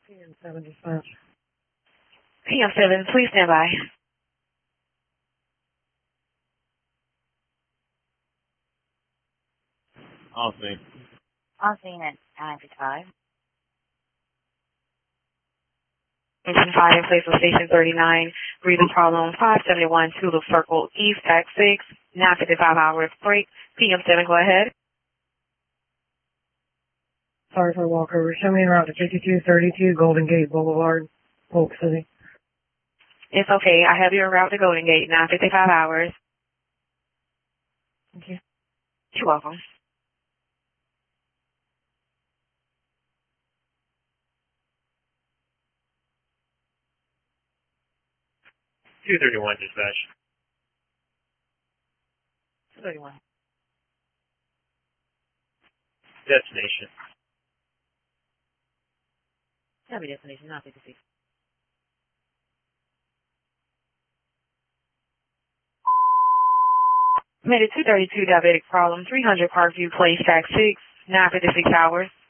PM7 dispatch. PM7, please stand by. On scene. On scene at 9:55. Engine 5 in place of station 39, breathing problem 571 Tulip Circle, East Tax 6, 9:55 hours break. PM7, go ahead. Sorry for walkover. Show me en route to 5232 Golden Gate Boulevard, Polk City. It's okay. I have you en route to Golden Gate, 9:55 hours. Thank you. You're welcome. (231) dispatch. 31. Destination. Tell me destination, 9:56. Made it 232 diabetic problem, 300 Parkview Place, Track 6, 9:56 hours.